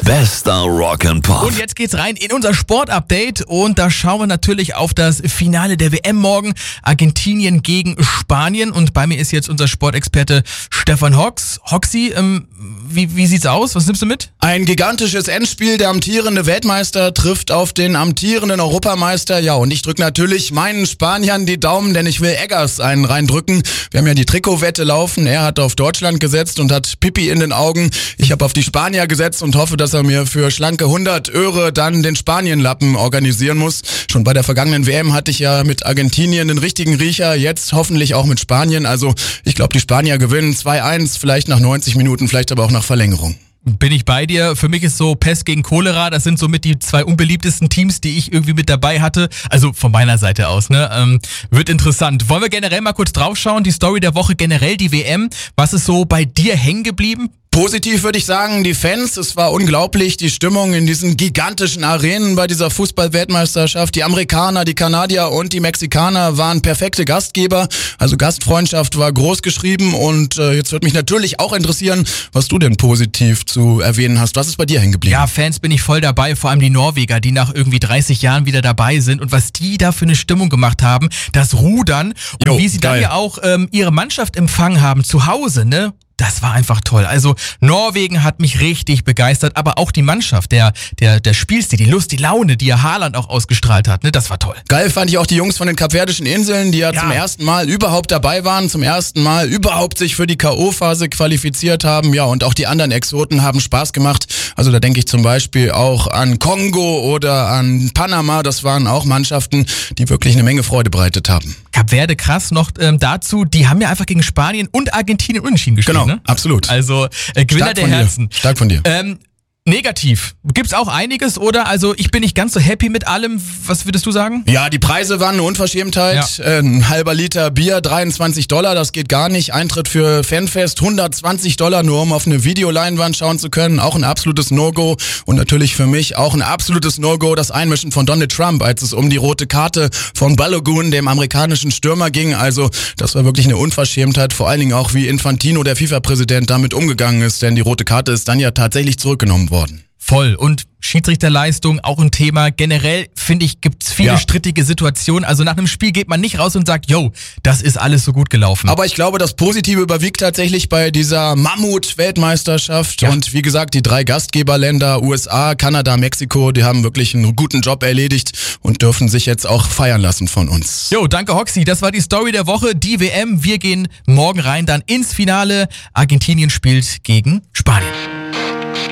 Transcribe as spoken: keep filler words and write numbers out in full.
Bester Rock and Pop. Und jetzt geht's rein in unser Sportupdate und da schauen wir natürlich auf das Finale der W M morgen. Argentinien gegen Spanien und bei mir ist jetzt unser Sportexperte Stefan Hox. Hoxi, ähm, wie, wie sieht's aus? Was nimmst du mit? Ein gigantisches Endspiel. Der amtierende Weltmeister trifft auf den amtierenden Europameister. Ja, und ich drücke natürlich meinen Spaniern die Daumen, denn ich will Eggers einen reindrücken. Wir haben ja die Trikotwette laufen. Er hat auf Deutschland gesetzt und hat Pipi in den Augen. Ich habe auf die Spanier gesetzt und hoffe, dass er mir für schlanke hundert Euro dann den Spanienlappen organisieren muss. Schon bei der vergangenen W M hatte ich ja mit Argentinien den richtigen Riecher, jetzt hoffentlich auch mit Spanien. Also ich glaube, die Spanier gewinnen zwei eins, vielleicht nach neunzig Minuten, vielleicht aber auch nach Verlängerung. Bin ich bei dir. Für mich ist so Pest gegen Cholera, das sind somit die zwei unbeliebtesten Teams, die ich irgendwie mit dabei hatte. Also von meiner Seite aus, ne? Ähm, wird interessant. Wollen wir generell mal kurz draufschauen? Die Story der Woche, generell die W M. Was ist so bei dir hängen geblieben? Positiv würde ich sagen, die Fans, es war unglaublich, die Stimmung in diesen gigantischen Arenen bei dieser Fußball-Weltmeisterschaft. Die Amerikaner, die Kanadier und die Mexikaner waren perfekte Gastgeber, also Gastfreundschaft war groß geschrieben und äh, jetzt würde mich natürlich auch interessieren, was du denn positiv zu erwähnen hast. Was ist bei dir hängen geblieben? Ja, Fans bin ich voll dabei, vor allem die Norweger, die nach irgendwie dreißig Jahren wieder dabei sind und was die da für eine Stimmung gemacht haben, das Rudern und Jo, wie sie geil. dann ja auch ähm, ihre Mannschaft empfangen haben zu Hause, ne? Das war einfach toll. Also Norwegen hat mich richtig begeistert, aber auch die Mannschaft, der der der Spielstil, die Lust, die Laune, die ja Haaland auch ausgestrahlt hat, ne, das war toll. Geil fand ich auch die Jungs von den Kapverdischen Inseln, die ja, Ja. zum ersten Mal überhaupt dabei waren, zum ersten Mal überhaupt sich für die K O-Phase qualifiziert haben. Ja, und auch die anderen Exoten haben Spaß gemacht. Also da denke ich zum Beispiel auch an Kongo oder an Panama. Das waren auch Mannschaften, die wirklich eine Menge Freude bereitet haben. Kap Verde krass noch ähm, dazu, die haben ja einfach gegen Spanien und Argentinien unentschieden gespielt, Genau, ne? absolut. Also äh, Gewinner Stark der von dir. Herzen. Stark von dir. Ähm, negativ. Gibt's auch einiges, oder? Also ich bin nicht ganz so happy mit allem. Was würdest du sagen? Ja, die Preise waren eine Unverschämtheit. Ja. Äh, ein halber Liter Bier, dreiundzwanzig Dollar, das geht gar nicht. Eintritt für Fanfest, hundertzwanzig Dollar, nur um auf eine Videoleinwand schauen zu können. Auch ein absolutes No-Go. Und natürlich für mich auch ein absolutes No-Go, das Einmischen von Donald Trump, als es um die rote Karte von Balogun, dem amerikanischen Stürmer, ging. Also das war wirklich eine Unverschämtheit. Vor allen Dingen auch, wie Infantino, der FIFA-Präsident, damit umgegangen ist. Denn die rote Karte ist dann ja tatsächlich zurückgenommen worden. Voll. Und Schiedsrichterleistung, auch ein Thema. Generell, finde ich, gibt's viele Ja. strittige Situationen. Also nach einem Spiel geht man nicht raus und sagt, yo, das ist alles so gut gelaufen. Aber ich glaube, das Positive überwiegt tatsächlich bei dieser Mammut-Weltmeisterschaft. Ja. Und wie gesagt, die drei Gastgeberländer, U S A, Kanada, Mexiko, die haben wirklich einen guten Job erledigt und dürfen sich jetzt auch feiern lassen von uns. Jo, danke Hoxi. Das war die Story der Woche, die W M. Wir gehen morgen rein dann ins Finale. Argentinien spielt gegen Spanien.